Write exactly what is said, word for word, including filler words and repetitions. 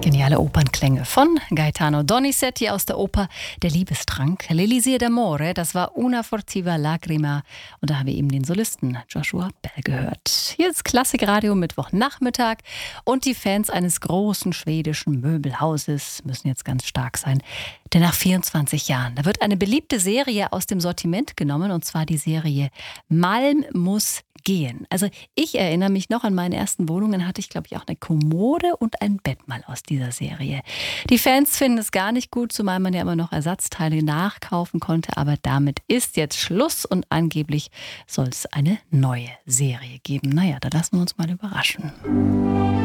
Geniale Opernklänge von Gaetano Donizetti aus der Oper Der Liebestrank. L'Elisir d'Amore, das war Una furtiva lagrima. Und da haben wir eben den Solisten Joshua Bell gehört. Hier ist Klassikradio Mittwochnachmittag und die Fans eines großen schwedischen Möbelhauses müssen jetzt ganz stark sein. Denn nach vierundzwanzig Jahren, da wird eine beliebte Serie aus dem Sortiment genommen, und zwar die Serie Malm muss gehen. Also ich erinnere mich noch an meine ersten Wohnungen, hatte ich glaube ich auch eine Kommode und ein Bett mal aus dieser Serie. Die Fans finden es gar nicht gut, zumal man ja immer noch Ersatzteile nachkaufen konnte, aber damit ist jetzt Schluss und angeblich soll es eine neue Serie geben. Naja, da lassen wir uns mal überraschen.